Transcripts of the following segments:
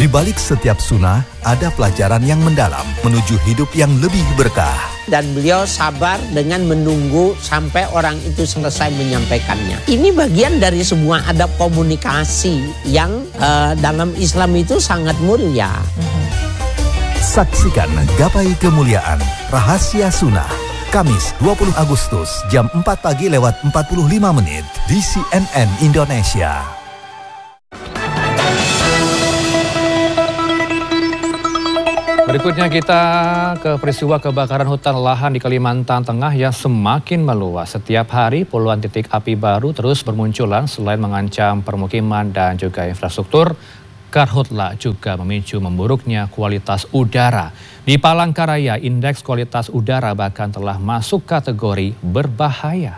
Di balik setiap sunnah, ada pelajaran yang mendalam menuju hidup yang lebih berkah. Dan beliau sabar dengan menunggu sampai orang itu selesai menyampaikannya. Ini bagian dari sebuah adab komunikasi yang dalam Islam itu sangat mulia. Saksikan Gapai Kemuliaan Rahasia Sunnah, Kamis 20 Agustus jam 4 pagi lewat 45 menit di CNN Indonesia. Berikutnya kita ke peristiwa kebakaran hutan lahan di Kalimantan Tengah yang semakin meluas. Setiap hari puluhan titik api baru terus bermunculan selain mengancam permukiman dan juga infrastruktur. Karhutla juga memicu memburuknya kualitas udara. Di Palangkaraya, indeks kualitas udara bahkan telah masuk kategori berbahaya.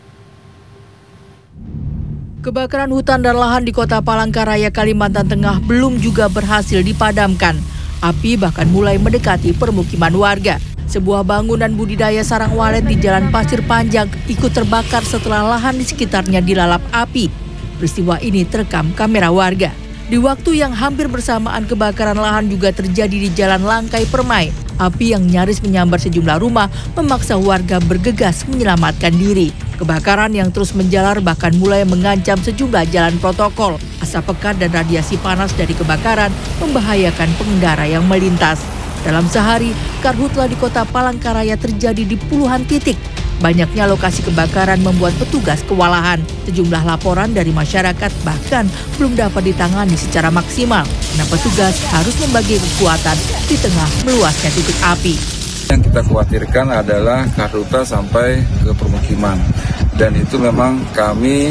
Kebakaran hutan dan lahan di Kota Palangkaraya, Kalimantan Tengah belum juga berhasil dipadamkan. Api bahkan mulai mendekati permukiman warga. Sebuah bangunan budidaya sarang walet di Jalan Pasir Panjang ikut terbakar setelah lahan di sekitarnya dilalap api. Peristiwa ini terekam kamera warga. Di waktu yang hampir bersamaan kebakaran lahan juga terjadi di Jalan Langkai Permai. Api yang nyaris menyambar sejumlah rumah memaksa warga bergegas menyelamatkan diri. Kebakaran yang terus menjalar bahkan mulai mengancam sejumlah jalan protokol. Asap pekat dan radiasi panas dari kebakaran membahayakan pengendara yang melintas. Dalam sehari, karhutla di Kota Palangkaraya terjadi di puluhan titik. Banyaknya lokasi kebakaran membuat petugas kewalahan. Sejumlah laporan dari masyarakat bahkan belum dapat ditangani secara maksimal karena petugas harus membagi kekuatan di tengah meluasnya titik api. Yang kita khawatirkan adalah karhutla sampai ke permukiman. Dan itu memang kami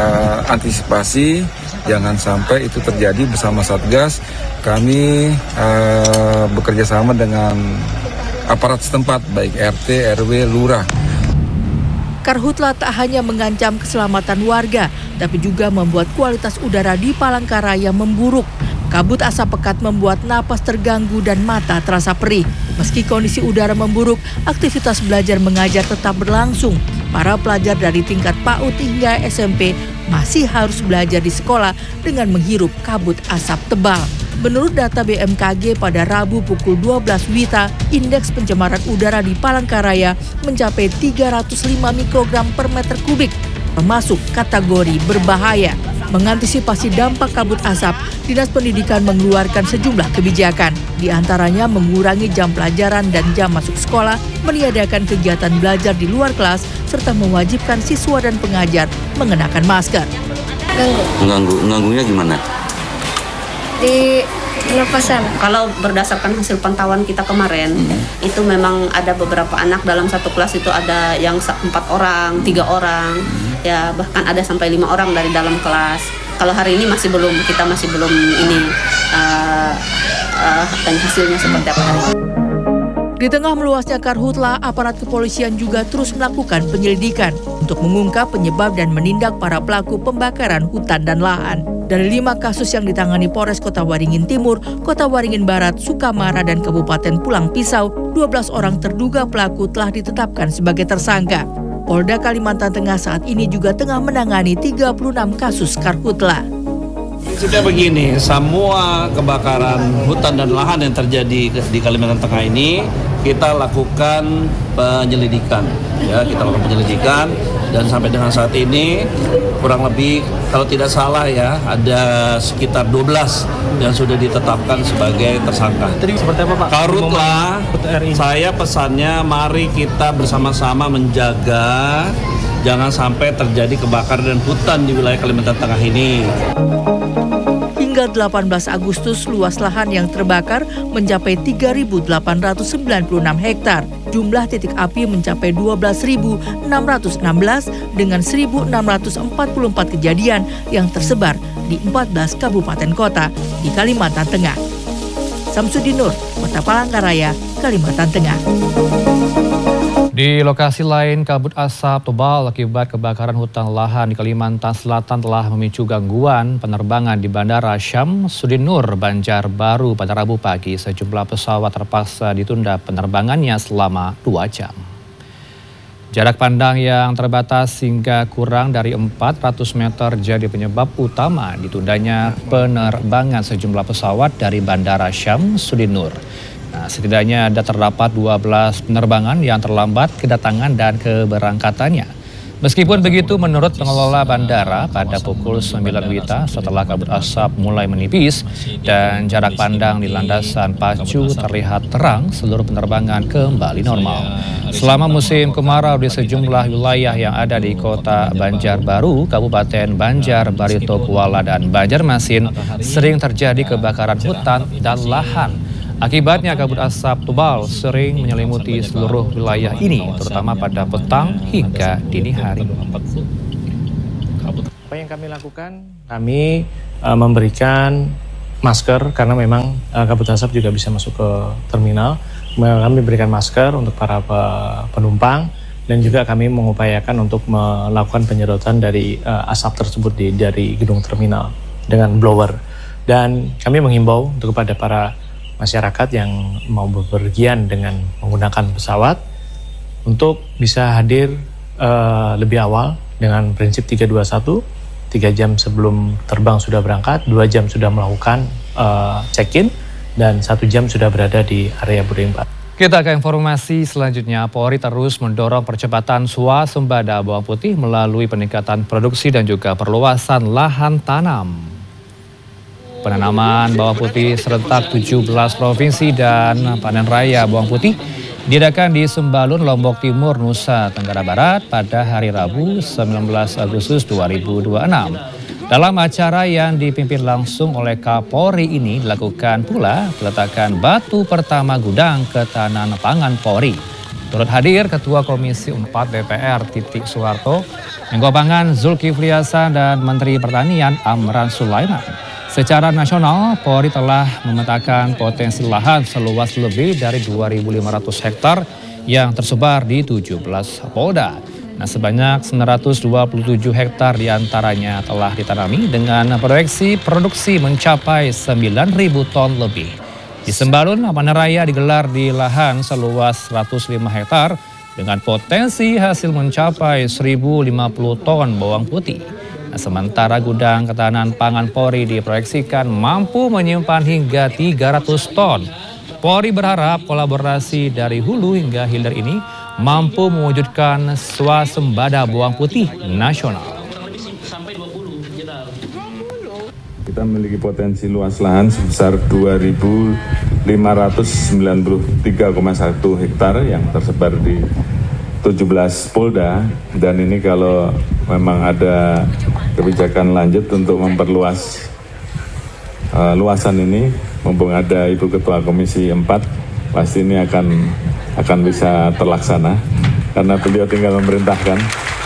antisipasi jangan sampai itu terjadi bersama Satgas. Kami bekerja sama dengan aparat setempat baik RT, RW, Lurah. Karhutla tak hanya mengancam keselamatan warga, tapi juga membuat kualitas udara di Palangkaraya memburuk. Kabut asap pekat membuat napas terganggu dan mata terasa perih. Meski kondisi udara memburuk, aktivitas belajar mengajar tetap berlangsung. Para pelajar dari tingkat PAUD hingga SMP masih harus belajar di sekolah dengan menghirup kabut asap tebal. Menurut data BMKG pada Rabu pukul 12 WITA, indeks pencemaran udara di Palangkaraya mencapai 305 mikrogram per meter kubik, termasuk kategori berbahaya. Mengantisipasi dampak kabut asap, Dinas Pendidikan mengeluarkan sejumlah kebijakan. Di antaranya mengurangi jam pelajaran dan jam masuk sekolah, meniadakan kegiatan belajar di luar kelas, serta mewajibkan siswa dan pengajar mengenakan masker. Mengganggunya gimana? Di pernapasan. Kalau berdasarkan hasil pantauan kita kemarin, itu memang ada beberapa anak dalam satu kelas itu ada yang 4 orang, 3 orang, ya bahkan ada sampai 5 orang dari dalam kelas. Kalau hari ini kita masih belum ini dan hasilnya seperti apa hari ini. Di tengah meluasnya karhutla, aparat kepolisian juga terus melakukan penyelidikan untuk mengungkap penyebab dan menindak para pelaku pembakaran hutan dan lahan. Dari 5 kasus yang ditangani Polres Kota Waringin Timur, Kota Waringin Barat, Sukamara, dan Kabupaten Pulang Pisau, 12 orang terduga pelaku telah ditetapkan sebagai tersangka. Polda Kalimantan Tengah saat ini juga tengah menangani 36 kasus karhutla. Maksudnya begini, semua kebakaran hutan dan lahan yang terjadi di Kalimantan Tengah ini kita lakukan penyelidikan, dan sampai dengan saat ini kurang lebih kalau tidak salah ya ada sekitar 12 yang sudah ditetapkan sebagai tersangka. Tadi seperti apa Pak? Karhutla, saya pesannya mari kita bersama-sama menjaga jangan sampai terjadi kebakaran hutan di wilayah Kalimantan Tengah ini. Hingga 18 Agustus, luas lahan yang terbakar mencapai 3.896 hektar. Jumlah titik api mencapai 12.616 dengan 1.644 kejadian yang tersebar di 14 kabupaten kota di Kalimantan Tengah. Samsudin Nur, Kota Palangkaraya, Kalimantan Tengah. Di lokasi lain, kabut asap tebal akibat kebakaran hutan lahan di Kalimantan Selatan telah memicu gangguan penerbangan di Bandara Syamsuddin Nur, Banjarbaru pada Rabu pagi. Sejumlah pesawat terpaksa ditunda penerbangannya selama 2 jam. Jarak pandang yang terbatas hingga kurang dari 400 meter jadi penyebab utama ditundanya penerbangan sejumlah pesawat dari Bandara Syamsuddin Nur. Nah, setidaknya terdapat 12 penerbangan yang terlambat kedatangan dan keberangkatannya. Meskipun begitu, menurut pengelola bandara, pada pukul 9 WITA setelah kabut asap mulai menipis dan jarak pandang di landasan pacu terlihat terang, seluruh penerbangan kembali normal. Selama musim kemarau di sejumlah wilayah yang ada di kota Banjarbaru, Kabupaten Banjar, Barito, Kuala, dan Banjarmasin sering terjadi kebakaran hutan dan lahan. Akibatnya kabut asap tebal sering menyelimuti seluruh wilayah ini, terutama pada petang hingga dini hari. Apa yang kami lakukan? Kami memberikan masker karena memang kabut asap juga bisa masuk ke terminal. Kami berikan masker untuk para penumpang dan juga kami mengupayakan untuk melakukan penyedotan dari asap tersebut dari gedung terminal dengan blower. Dan kami menghimbau untuk kepada para masyarakat yang mau bepergian dengan menggunakan pesawat untuk bisa hadir lebih awal dengan prinsip 321, 3 jam sebelum terbang sudah berangkat, 2 jam sudah melakukan check-in, dan 1 jam sudah berada di area boarding pass. Kita ke informasi selanjutnya. Polri terus mendorong percepatan swasembada bawang putih melalui peningkatan produksi dan juga perluasan lahan tanam. Penanaman bawang putih serentak 17 provinsi dan panen raya bawang putih diadakan di Sembalun, Lombok Timur, Nusa Tenggara Barat pada hari Rabu 19 Agustus 2026. Dalam acara yang dipimpin langsung oleh Kapolri ini dilakukan pula peletakan batu pertama gudang ketahanan pangan Polri. Turut hadir Ketua Komisi 4 DPR Titik Soeharto, Menko Pangan Zulkifli Hasan, dan Menteri Pertanian Amran Sulaiman. Secara nasional, Polri telah memetakan potensi lahan seluas lebih dari 2.500 hektar yang tersebar di 17 polda. Nah, sebanyak 927 hektar diantaranya telah ditanami dengan proyeksi produksi mencapai 9.000 ton lebih. Di Sembalun, panen raya digelar di lahan seluas 105 hektar dengan potensi hasil mencapai 1.050 ton bawang putih. Sementara gudang ketahanan pangan Polri diproyeksikan mampu menyimpan hingga 300 ton. Polri berharap kolaborasi dari hulu hingga hilir ini mampu mewujudkan swasembada bawang putih nasional. Kita memiliki potensi luas lahan sebesar 2.593,1 hektar yang tersebar di 17 polda, dan ini kalau memang ada kebijakan lanjut untuk memperluas luasan ini, mumpung ada Ibu Ketua Komisi 4, pasti ini akan bisa terlaksana karena beliau tinggal memerintahkan.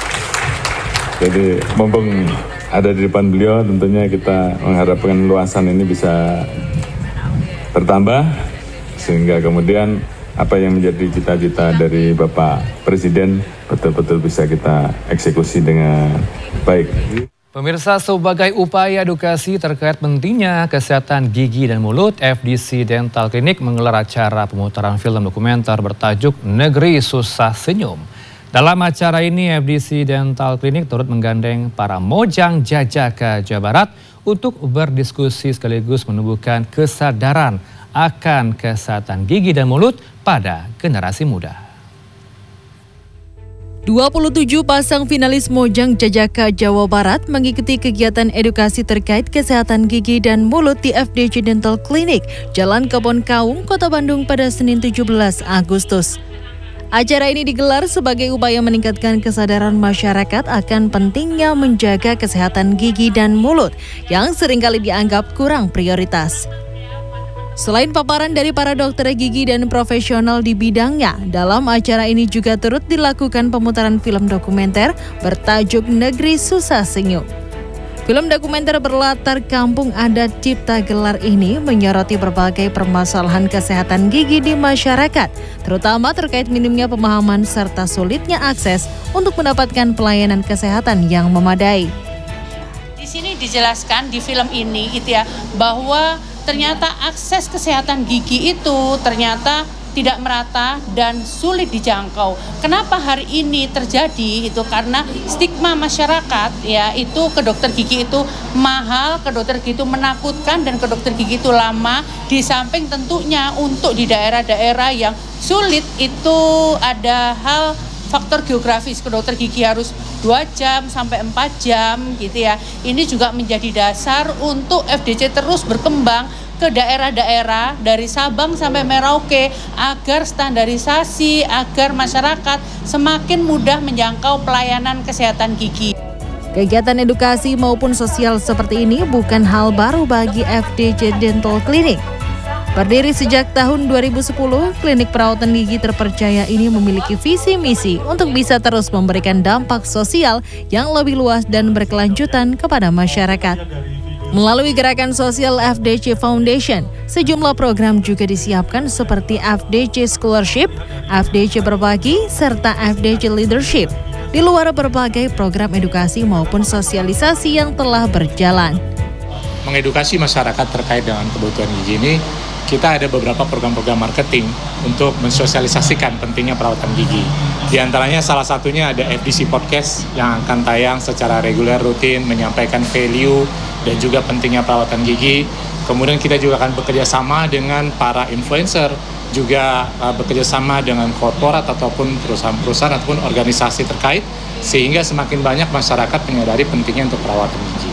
Jadi mumpung ada di depan beliau, tentunya kita mengharapkan luasan ini bisa bertambah sehingga kemudian apa yang menjadi cita-cita dari Bapak Presiden betul-betul bisa kita eksekusi dengan baik. Pemirsa, sebagai upaya edukasi terkait pentingnya kesehatan gigi dan mulut, FDC Dental Clinic menggelar acara pemutaran film dokumenter bertajuk Negeri Susah Senyum. Dalam acara ini, FDC Dental Clinic turut menggandeng para mojang jajaka Jawa Barat untuk berdiskusi sekaligus menumbuhkan kesadaran akan kesehatan gigi dan mulut pada generasi muda. 27 pasang finalis Mojang Jajaka Jawa Barat mengikuti kegiatan edukasi terkait kesehatan gigi dan mulut di FDC Dental Clinic, Jalan Kebon Kaung, Kota Bandung pada Senin 17 Agustus. Acara ini digelar sebagai upaya meningkatkan kesadaran masyarakat akan pentingnya menjaga kesehatan gigi dan mulut yang seringkali dianggap kurang prioritas. Selain paparan dari para dokter gigi dan profesional di bidangnya, dalam acara ini juga turut dilakukan pemutaran film dokumenter bertajuk Negeri Susah Senyum. Film dokumenter berlatar kampung adat Cipta Gelar ini menyoroti berbagai permasalahan kesehatan gigi di masyarakat, terutama terkait minimnya pemahaman serta sulitnya akses untuk mendapatkan pelayanan kesehatan yang memadai. Di sini dijelaskan di film ini bahwa ternyata akses kesehatan gigi itu ternyata tidak merata dan sulit dijangkau. Kenapa hari ini terjadi? Itu karena stigma masyarakat ya, itu ke dokter gigi itu mahal, ke dokter gigi itu menakutkan, dan ke dokter gigi itu lama. Di samping tentunya untuk di daerah-daerah yang sulit itu ada hal faktor geografis, ke dokter gigi harus 2 jam sampai 4 jam gitu ya. Ini juga menjadi dasar untuk FDC terus berkembang ke daerah-daerah dari Sabang sampai Merauke agar standarisasi, agar masyarakat semakin mudah menjangkau pelayanan kesehatan gigi. Kegiatan edukasi maupun sosial seperti ini bukan hal baru bagi FDC Dental Clinic. Berdiri sejak tahun 2010, klinik perawatan gigi terpercaya ini memiliki visi misi untuk bisa terus memberikan dampak sosial yang lebih luas dan berkelanjutan kepada masyarakat. Melalui gerakan sosial FDC Foundation, sejumlah program juga disiapkan seperti FDC Scholarship, FDC Berbagi, serta FDC Leadership. Di luar berbagai program edukasi maupun sosialisasi yang telah berjalan. Mengedukasi masyarakat terkait dengan kebutuhan gigi ini, kita ada beberapa program-program marketing untuk mensosialisasikan pentingnya perawatan gigi. Di antaranya salah satunya ada FDC Podcast yang akan tayang secara reguler rutin menyampaikan value dan juga pentingnya perawatan gigi. Kemudian kita juga akan bekerja sama dengan para influencer, juga bekerja sama dengan korporat ataupun perusahaan-perusahaan ataupun organisasi terkait, sehingga semakin banyak masyarakat menyadari pentingnya untuk perawatan gigi.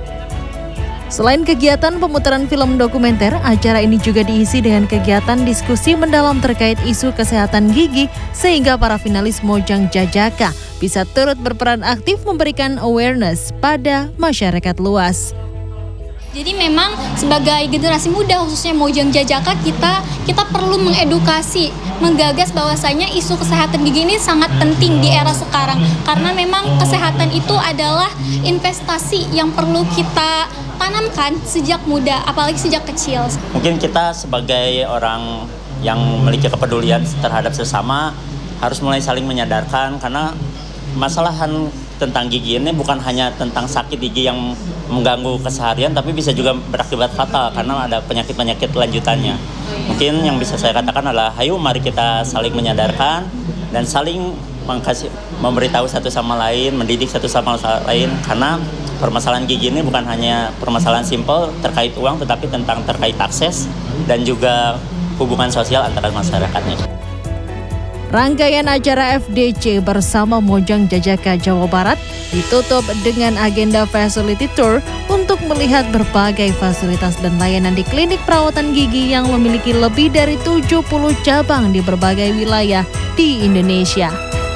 Selain kegiatan pemutaran film dokumenter, acara ini juga diisi dengan kegiatan diskusi mendalam terkait isu kesehatan gigi sehingga para finalis Mojang Jajaka bisa turut berperan aktif memberikan awareness pada masyarakat luas. Jadi memang sebagai generasi muda khususnya Mojang Jajaka kita perlu mengedukasi, menggagas bahwasanya isu kesehatan gigi ini sangat penting di era sekarang karena memang kesehatan itu adalah investasi yang perlu kita tanamkan sejak muda, apalagi sejak kecil. Mungkin kita sebagai orang yang memiliki kepedulian terhadap sesama harus mulai saling menyadarkan karena masalahan tentang gigi ini bukan hanya tentang sakit gigi yang mengganggu keseharian, tapi bisa juga berakibat fatal karena ada penyakit-penyakit lanjutannya. Mungkin yang bisa saya katakan adalah, ayo mari kita saling menyadarkan dan saling memberitahu satu sama lain, mendidik satu sama lain, karena permasalahan gigi ini bukan hanya permasalahan simpel terkait uang, tetapi tentang terkait akses dan juga hubungan sosial antara masyarakatnya. Rangkaian acara FDC bersama Mojang Jajaka Jawa Barat ditutup dengan agenda facility tour untuk melihat berbagai fasilitas dan layanan di klinik perawatan gigi yang memiliki lebih dari 70 cabang di berbagai wilayah di Indonesia.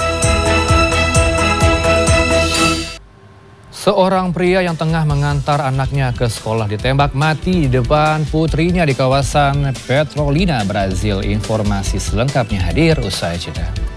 Seorang pria yang tengah mengantar anaknya ke sekolah ditembak mati di depan putrinya di kawasan Petrolina, Brazil. Informasi selengkapnya hadir usai jeda.